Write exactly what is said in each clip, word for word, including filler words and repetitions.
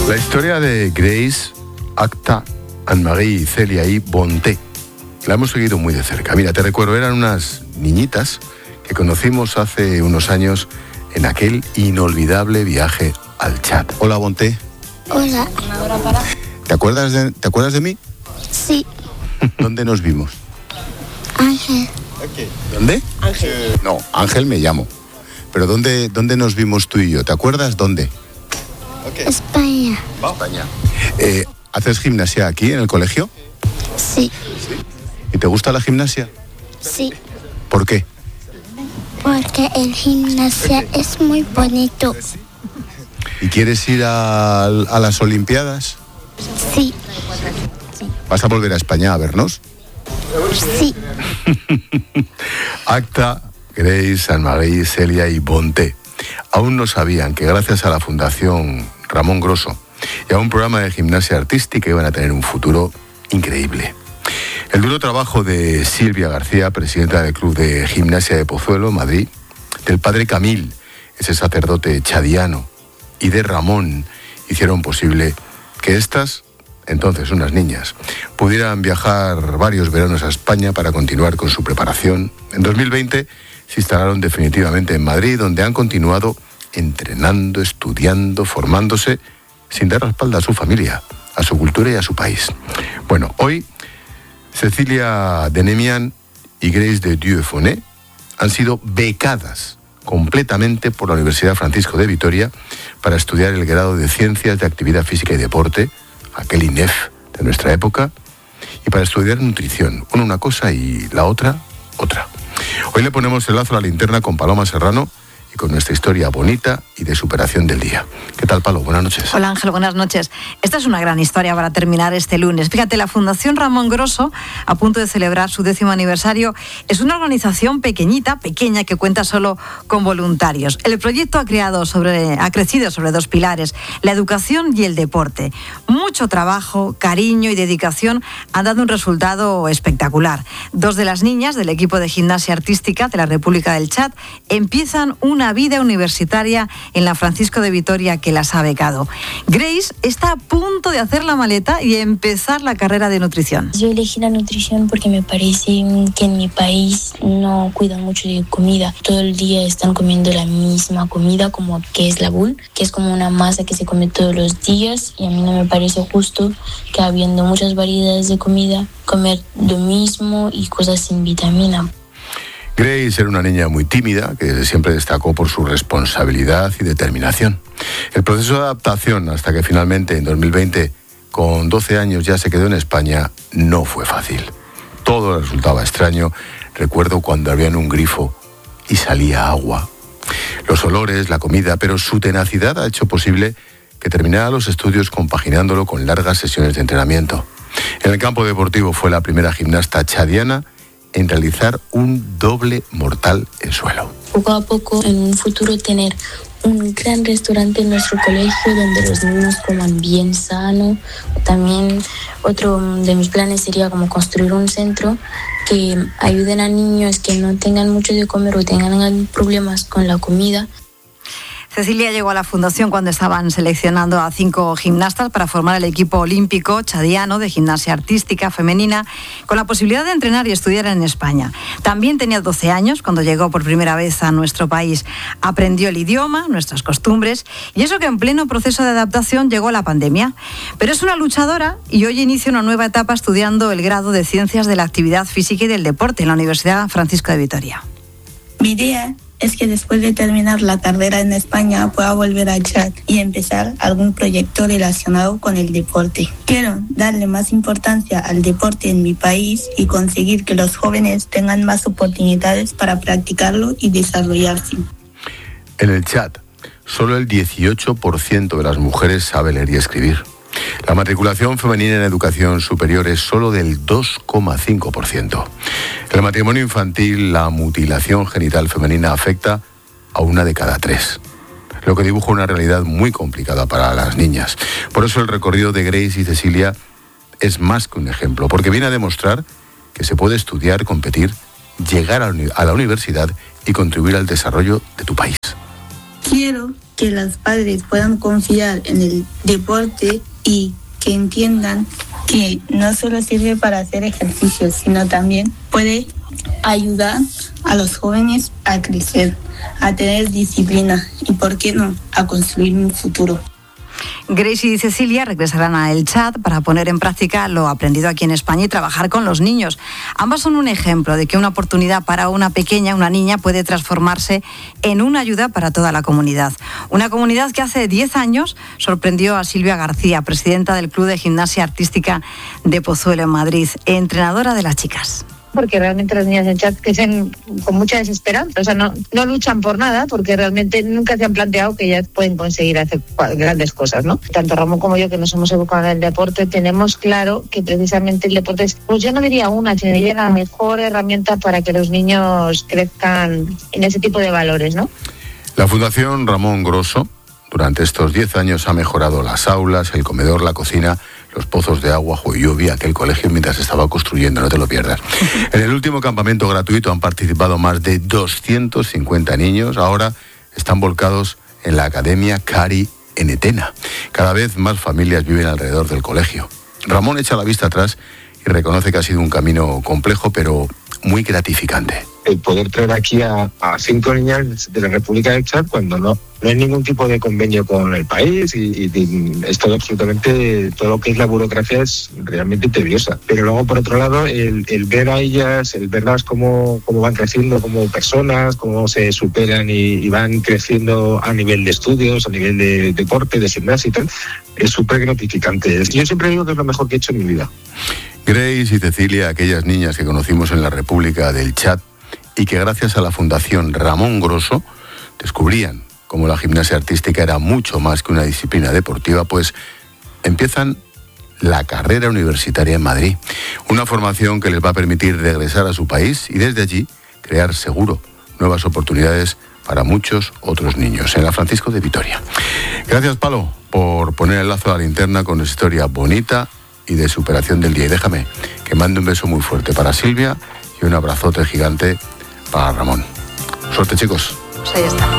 La historia de Grace, Acta, Anne-Marie y Celia y Bonté la hemos seguido muy de cerca. Mira, te recuerdo, eran unas niñitas que conocimos hace unos años en aquel inolvidable viaje al Chad. Hola, Bonté. Hola. ¿Te acuerdas de, ¿te acuerdas de mí? Sí. ¿Dónde nos vimos? Ángel. ¿Dónde? Ángel. No, Ángel me llamo. Pero ¿dónde, dónde nos vimos tú y yo? ¿Te acuerdas dónde? España. España. Eh, ¿Haces gimnasia aquí en el colegio? Sí. ¿Y te gusta la gimnasia? Sí. ¿Por qué? Porque el gimnasia es muy bonito. ¿Y quieres ir a, a las Olimpiadas? Sí. ¿Vas a volver a España a vernos? Sí. Acta, Grace, Anne-Marie, Celia y Bonté aún no sabían que gracias a la Fundación Ramón Grosso y a un programa de gimnasia artística iban a tener un futuro increíble. El duro trabajo de Silvia García, presidenta del Club de Gimnasia de Pozuelo, Madrid, del padre Camil, ese sacerdote chadiano, y de Ramón, hicieron posible que estas, entonces unas niñas, pudieran viajar varios veranos a España para continuar con su preparación. En dos mil veinte se instalaron definitivamente en Madrid, donde han continuado entrenando, estudiando, formándose, sin dar la espalda a su familia, a su cultura y a su país. Bueno, hoy Cecilia Denemian y Grace de Dieudonné han sido becadas completamente por la Universidad Francisco de Vitoria para estudiar el grado de Ciencias de Actividad Física y Deporte, aquel I N E F de nuestra época, y para estudiar nutrición, una una cosa y la otra, otra. Hoy le ponemos el lazo a la linterna con Paloma Serrano y con nuestra historia bonita y de superación del día. ¿Qué tal, Palo? Buenas noches. Hola, Ángel, buenas noches. Esta es una gran historia para terminar este lunes. Fíjate, la Fundación Ramón Grosso, a punto de celebrar su décimo aniversario, es una organización pequeñita, pequeña, que cuenta solo con voluntarios. El proyecto ha, creado sobre, ha crecido sobre dos pilares, la educación y el deporte. Mucho trabajo, cariño y dedicación han dado un resultado espectacular. Dos de las niñas del equipo de gimnasia artística de la República del Chad empiezan un una vida universitaria en la Francisco de Vitoria que las ha becado. Grace está a punto de hacer la maleta y empezar la carrera de nutrición. Yo elegí la nutrición porque me parece que en mi país no cuidan mucho de comida. Todo el día están comiendo la misma comida, como que es la bul, que es como una masa que se come todos los días, y a mí no me parece justo que habiendo muchas variedades de comida, comer lo mismo y cosas sin vitamina. Grace era una niña muy tímida que siempre destacó por su responsabilidad y determinación. El proceso de adaptación hasta que finalmente en dos mil veinte, con doce años, ya se quedó en España, no fue fácil. Todo le resultaba extraño. Recuerdo cuando abrían un grifo y salía agua. Los olores, la comida, pero su tenacidad ha hecho posible que terminara los estudios compaginándolo con largas sesiones de entrenamiento. En el campo deportivo fue la primera gimnasta chadiana en realizar un doble mortal en suelo. Poco a poco, en un futuro, tener un gran restaurante en nuestro colegio donde los niños coman bien sano. También otro de mis planes sería como construir un centro que ayuden a niños que no tengan mucho de comer o tengan problemas con la comida. Cecilia llegó a la fundación cuando estaban seleccionando a cinco gimnastas para formar el equipo olímpico chadiano de gimnasia artística femenina, con la posibilidad de entrenar y estudiar en España. También tenía doce años cuando llegó por primera vez a nuestro país. Aprendió el idioma, nuestras costumbres, y eso que en pleno proceso de adaptación llegó la pandemia. Pero es una luchadora y hoy inicia una nueva etapa estudiando el grado de Ciencias de la Actividad Física y del Deporte en la Universidad Francisco de Vitoria. Mi idea es que después de terminar la carrera en España pueda volver a Chad y empezar algún proyecto relacionado con el deporte. Quiero darle más importancia al deporte en mi país y conseguir que los jóvenes tengan más oportunidades para practicarlo y desarrollarse. En el Chad, solo el dieciocho por ciento de las mujeres sabe leer y escribir. La matriculación femenina en educación superior es solo del dos coma cinco por ciento. El matrimonio infantil, la mutilación genital femenina afecta a una de cada tres, lo que dibuja una realidad muy complicada para las niñas. Por eso el recorrido de Grace y Cecilia es más que un ejemplo, porque viene a demostrar que se puede estudiar, competir, llegar a la universidad y contribuir al desarrollo de tu país. Quiero que los padres puedan confiar en el deporte y que entiendan que no solo sirve para hacer ejercicios, sino también puede ayudar a los jóvenes a crecer, a tener disciplina y, ¿por qué no?, a construir un futuro. Grace y Cecilia regresarán a El Chad para poner en práctica lo aprendido aquí en España y trabajar con los niños. Ambas son un ejemplo de que una oportunidad para una pequeña, una niña, puede transformarse en una ayuda para toda la comunidad. Una comunidad que hace diez años sorprendió a Silvia García, presidenta del Club de Gimnasia Artística de Pozuelo en Madrid, entrenadora de las chicas. Porque realmente las niñas en Chad crecen con mucha desesperanza, o sea, no, no luchan por nada porque realmente nunca se han planteado que ellas pueden conseguir hacer grandes cosas, ¿no? Tanto Ramón como yo, que nos hemos educado en el deporte, tenemos claro que precisamente el deporte es, pues yo no diría una, sino diría la mejor herramienta para que los niños crezcan en ese tipo de valores, ¿no? La Fundación Ramón Grosso durante estos diez años ha mejorado las aulas, el comedor, la cocina, los pozos de agua. Yo vi aquel colegio mientras estaba construyendo, no te lo pierdas. En el último campamento gratuito han participado más de doscientos cincuenta niños. Ahora están volcados en la Academia Cari en Etena. Cada vez más familias viven alrededor del colegio. Ramón echa la vista atrás y reconoce que ha sido un camino complejo, pero muy gratificante. El poder traer aquí a, a cinco niñas de la República del Chad cuando no, no hay ningún tipo de convenio con el país y, y, y es todo absolutamente, todo lo que es la burocracia es realmente tediosa. Pero luego, por otro lado, el, el ver a ellas, el verlas cómo, cómo van creciendo como personas, cómo se superan y, y van creciendo a nivel de estudios, a nivel de deporte, de gimnasia y tal, es súper gratificante. Yo siempre digo que es lo mejor que he hecho en mi vida. Grace y Cecilia, aquellas niñas que conocimos en la República del Chad y que gracias a la Fundación Ramón Grosso descubrían cómo la gimnasia artística era mucho más que una disciplina deportiva, pues empiezan la carrera universitaria en Madrid. Una formación que les va a permitir regresar a su país y desde allí crear seguro nuevas oportunidades para muchos otros niños en la Francisco de Vitoria. Gracias, Palo, por poner el lazo a la linterna con nuestra historia bonita y de superación del día. Y déjame que mande un beso muy fuerte para Silvia y un abrazote gigante para Ramón. Suerte, chicos. Pues ahí está.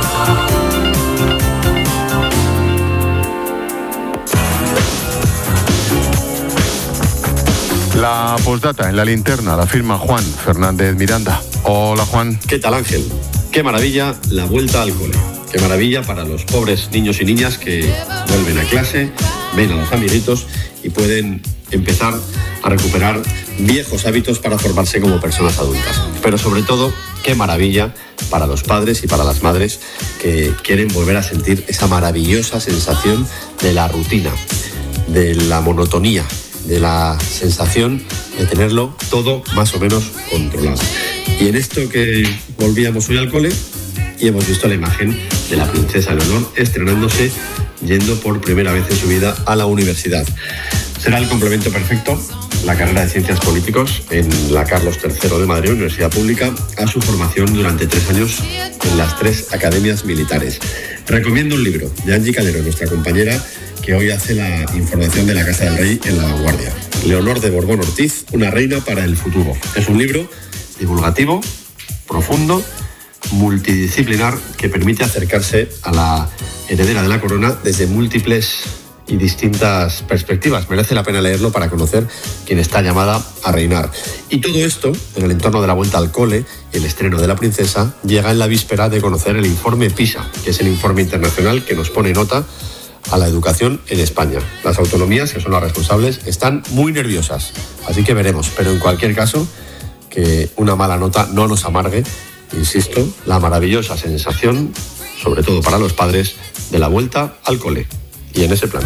La postdata en la linterna la firma Juan Fernández Miranda. Hola, Juan. ¿Qué tal, Ángel? Qué maravilla la vuelta al cole. Qué maravilla para los pobres niños y niñas que vuelven a clase, ven a los amiguitos y pueden empezar a recuperar viejos hábitos para formarse como personas adultas. Pero sobre todo, qué maravilla para los padres y para las madres que quieren volver a sentir esa maravillosa sensación de la rutina, de la monotonía, de la sensación de tenerlo todo más o menos controlado. Y en esto que volvíamos hoy al cole y hemos visto la imagen de la princesa Leonor estrenándose, yendo por primera vez en su vida a la universidad. Será el complemento perfecto, la carrera de Ciencias Políticos en la Carlos tercero de Madrid, Universidad Pública, a su formación durante tres años en las tres academias militares. Recomiendo un libro de Angie Calero, nuestra compañera, que hoy hace la información de la Casa del Rey en La Vanguardia. Leonor de Borbón Ortiz, una reina para el futuro. Es un libro divulgativo, profundo, multidisciplinar, que permite acercarse a la heredera de la corona desde múltiples y distintas perspectivas. Merece la pena leerlo para conocer quién está llamada a reinar. Y todo esto, en el entorno de la vuelta al cole y el estreno de la princesa, llega en la víspera de conocer el informe PISA, que es el informe internacional que nos pone nota a la educación en España. Las autonomías, que son las responsables, están muy nerviosas, así que veremos. Pero en cualquier caso, que una mala nota no nos amargue, insisto, la maravillosa sensación, sobre todo para los padres, de la vuelta al cole. Y en ese plan.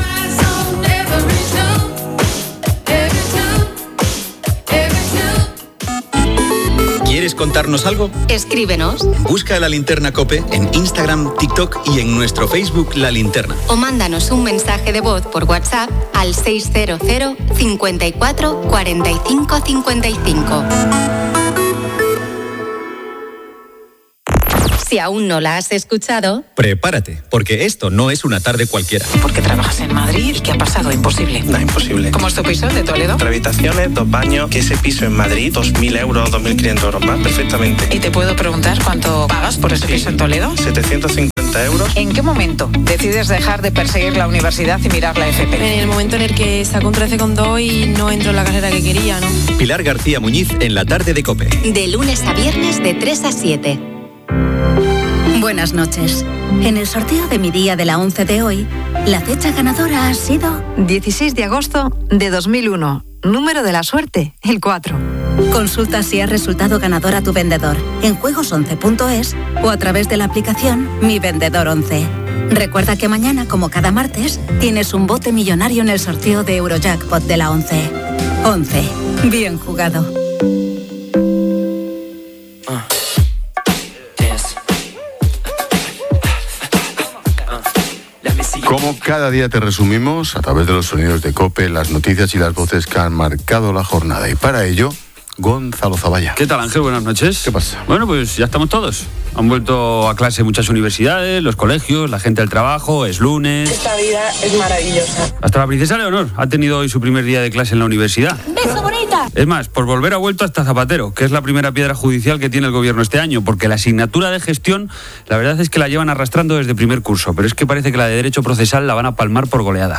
¿Quieres contarnos algo? Escríbenos. Busca La Linterna COPE en Instagram, TikTok y en nuestro Facebook La Linterna. O mándanos un mensaje de voz por WhatsApp al seis cero cero, cincuenta y cuatro, cuarenta y cinco, cincuenta y cinco. Si aún no la has escuchado, prepárate, porque esto no es una tarde cualquiera. ¿Por qué trabajas en Madrid? ¿Y qué ha pasado? Imposible. No, imposible. ¿Cómo es tu piso de Toledo? Tres habitaciones, dos baños, que ese piso en Madrid, dos mil euros, dos mil quinientos euros más, perfectamente. ¿Y te puedo preguntar cuánto pagas por ese sí. piso en Toledo? setecientos cincuenta cincuenta euros. ¿En qué momento decides dejar de perseguir la universidad y mirar la F P? En el momento en el que saco un trece coma dos y no entro en la carrera que quería, ¿no? Pilar García Muñiz en la tarde de COPE. De lunes a viernes de tres a siete. Buenas noches. En el sorteo de mi día de la once de hoy, la fecha ganadora ha sido dieciséis de agosto de dos mil uno. Número de la suerte, el cuatro. Consulta si has resultado ganador a tu vendedor en juegos once punto es o a través de la aplicación Mi Vendedor once. Recuerda que mañana, como cada martes, tienes un bote millonario en el sorteo de Eurojackpot de la once. once. Bien jugado. Como cada día te resumimos, a través de los sonidos de COPE, las noticias y las voces que han marcado la jornada. Y para ello, Gonzalo Zavalla. ¿Qué tal, Ángel? Buenas noches. ¿Qué pasa? Bueno, pues ya estamos todos. Han vuelto a clase muchas universidades, los colegios, la gente del trabajo, es lunes. Esta vida es maravillosa. Hasta la princesa Leonor ha tenido hoy su primer día de clase en la universidad. ¡Beso, bonita! Es más, por volver ha vuelto hasta Zapatero, que es la primera piedra judicial que tiene el gobierno este año, porque la asignatura de gestión, la verdad es que la llevan arrastrando desde primer curso, pero es que parece que la de derecho procesal la van a palmar por goleada.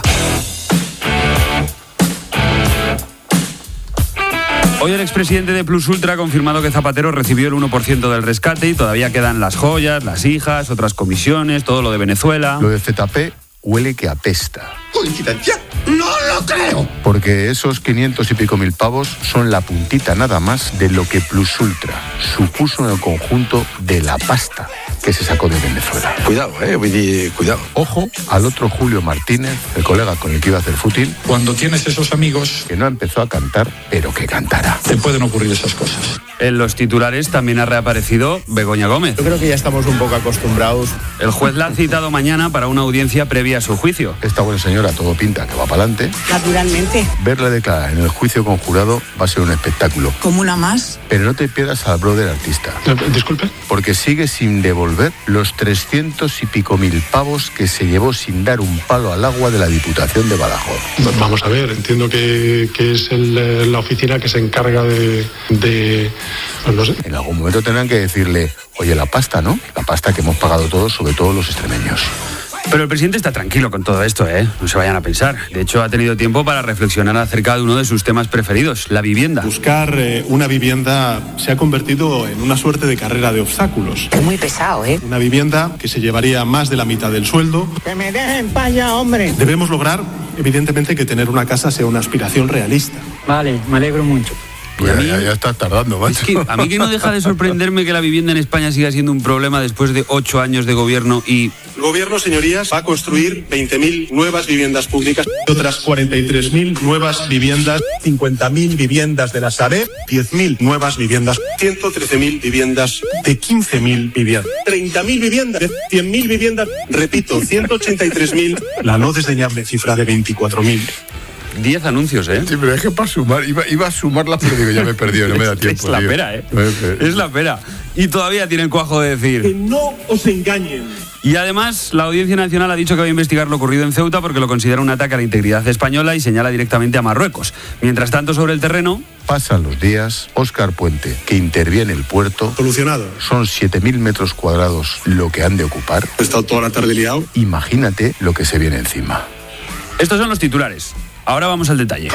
Hoy el expresidente de Plus Ultra ha confirmado que Zapatero recibió el uno por ciento del rescate y todavía quedan las joyas, las hijas, otras comisiones, todo lo de Venezuela. Lo de Z P huele que apesta. ¿Coincidencia? ¡No lo creo! Porque esos quinientos y pico mil pavos son la puntita nada más de lo que Plus Ultra supuso en el conjunto de la pasta que se sacó de Venezuela. Cuidado, eh, cuidado. Ojo al otro Julio Martínez, el colega con el que iba a hacer fútil. Cuando tienes esos amigos... Que no empezó a cantar, pero que cantara. Te pueden ocurrir esas cosas. En los titulares también ha reaparecido Begoña Gómez. Yo creo que ya estamos un poco acostumbrados. El juez la ha citado mañana para una audiencia previa a su juicio. Esta buena señora todo pinta que va para adelante. Naturalmente. Verla declarar en el juicio conjurado va a ser un espectáculo. ¿Como una más? Pero no te pierdas al brother artista. Disculpe. Porque sigue sin devolver los trescientos y pico mil pavos que se llevó sin dar un palo al agua de la Diputación de Badajoz. Vamos a ver, entiendo que, que es el, la oficina que se encarga de... de pues no sé. En algún momento tendrán que decirle, oye, la pasta, ¿no? La pasta que hemos pagado todos, sobre todo los extremeños. Pero el presidente está tranquilo con todo esto, ¿eh? No se vayan a pensar. De hecho, ha tenido tiempo para reflexionar acerca de uno de sus temas preferidos, la vivienda. Buscar eh, una vivienda se ha convertido en una suerte de carrera de obstáculos. Es muy pesado, ¿eh? Una vivienda que se llevaría más de la mitad del sueldo. ¡Que me dejen pa' allá, hombre! Debemos lograr, evidentemente, que tener una casa sea una aspiración realista. Vale, me alegro mucho. Pues ya, ya, ya estás tardando, macho. Es que a mí que no deja de sorprenderme que la vivienda en España siga siendo un problema después de ocho años de gobierno y... El gobierno, señorías, va a construir veinte mil nuevas viviendas públicas, otras cuarenta y tres mil nuevas viviendas, cincuenta mil viviendas de la Sareb, diez mil nuevas viviendas, ciento trece mil viviendas, de quince mil viviendas, treinta mil viviendas, de cien mil viviendas, repito, ciento ochenta y tres mil, la no desdeñable cifra de veinticuatro mil. Diez anuncios, ¿eh? Sí, pero es que para sumar, iba, iba a sumarlas, pero digo, ya me he perdido, no me da tiempo. Es la tío. pera, ¿eh? Es la pera. Y todavía tiene el cuajo de decir... Que no os engañen. Y además, la Audiencia Nacional ha dicho que va a investigar lo ocurrido en Ceuta porque lo considera un ataque a la integridad española y señala directamente a Marruecos. Mientras tanto, sobre el terreno... Pasan los días, Óscar Puente, que interviene el puerto... Solucionado. Son siete mil metros cuadrados lo que han de ocupar. He estado toda la tarde liado. Imagínate lo que se viene encima. Estos son los titulares. Ahora vamos al detalle.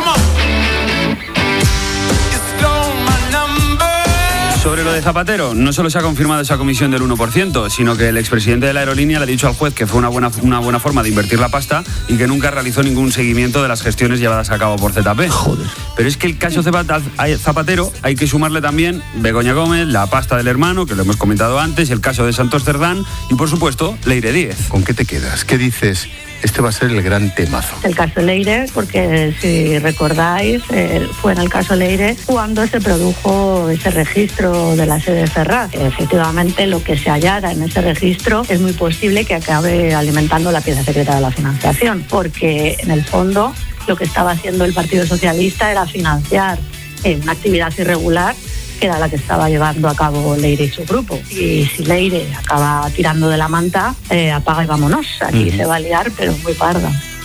Sobre lo de Zapatero, no solo se ha confirmado esa comisión del uno por ciento, sino que el expresidente de la aerolínea le ha dicho al juez que fue una buena, una buena forma de invertir la pasta y que nunca realizó ningún seguimiento de las gestiones llevadas a cabo por Z P. Joder. Pero es que el caso Zapatero hay que sumarle también Begoña Gómez, la pasta del hermano, que lo hemos comentado antes, el caso de Santos Cerdán y, por supuesto, Leire Díez. ¿Con qué te quedas? ¿Qué dices? Este va a ser el gran temazo. El caso Leire, porque si recordáis, eh, fue en el caso Leire cuando se produjo ese registro de la sede de Ferraz. Efectivamente, lo que se hallara en ese registro es muy posible que acabe alimentando la pieza secreta de la financiación, porque en el fondo lo que estaba haciendo el Partido Socialista era financiar eh, una actividad irregular que era la que estaba llevando a cabo Leire y su grupo. Y si Leire acaba tirando de la manta, eh, apaga y vámonos. Aquí uh-huh. se va a liar, pero muy parda.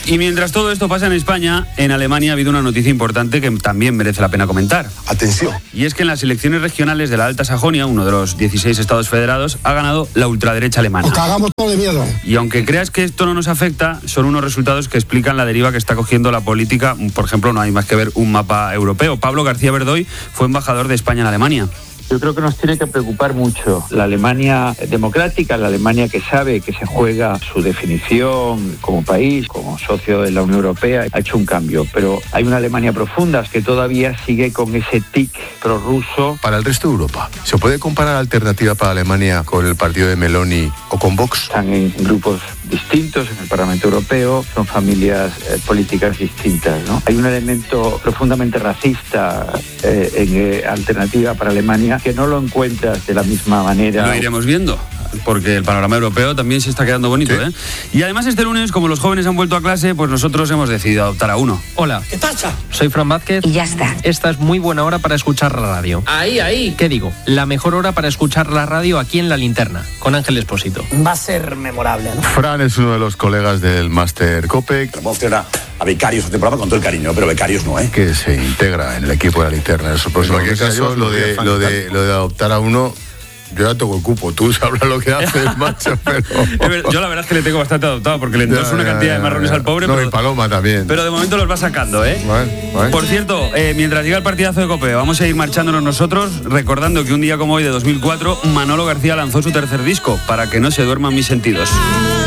Y mientras todo esto pasa en España, en Alemania ha habido una noticia importante que también merece la pena comentar. Atención. Y es que en las elecciones regionales de la Alta Sajonia, uno de los dieciséis estados federados, ha ganado la ultraderecha alemana. Nos cagamos todo de miedo. Y aunque creas que esto no nos afecta, son unos resultados que explican la deriva que está cogiendo la política. Por ejemplo, no hay más que ver un mapa europeo. Pablo García Verdoy fue embajador de España en Alemania. Yo creo que nos tiene que preocupar mucho la Alemania democrática, la Alemania que sabe que se juega su definición como país, como socio de la Unión Europea, ha hecho un cambio. Pero hay una Alemania profunda que todavía sigue con ese tic prorruso. Para el resto de Europa, ¿se puede comparar la alternativa para Alemania con el partido de Meloni o con Vox? Están en grupos distintos en el Parlamento Europeo, son familias eh, políticas distintas, ¿no? Hay un elemento profundamente racista eh, en eh, alternativa para Alemania que no lo encuentras de la misma manera. Lo iremos viendo, porque el panorama europeo también se está quedando bonito, ¿sí? ¿eh? Y además este lunes, como los jóvenes han vuelto a clase, pues nosotros hemos decidido adoptar a uno. Hola. ¿Qué pasa? Soy Fran Vázquez. Y ya está. Esta es muy buena hora para escuchar la radio. Ahí, ahí. ¿Qué digo? La mejor hora para escuchar la radio aquí en La Linterna, con Ángel Expósito. Va a ser memorable, ¿no? Fran es uno de los colegas del Máster COPE. Promocionar a becarios este programa con todo el cariño, pero becarios no, ¿eh? Que se integra en el equipo de La Linterna. Eso, por en cualquier caso, lo de, lo, de, lo de adoptar a uno... Yo ya tengo el cupo, tú sabrás lo que haces, macho, pero... Yo la verdad es que le tengo bastante adoptado, porque le endorso una cantidad de marrones al pobre. No, pero, y Paloma también. Pero de momento los va sacando, ¿eh? Bueno, bueno. Por cierto, eh, mientras llega el partidazo de COPE, vamos a ir marchándonos nosotros, recordando que un día como hoy de dos mil cuatro, Manolo García lanzó su tercer disco, Para que no se duerman mis sentidos.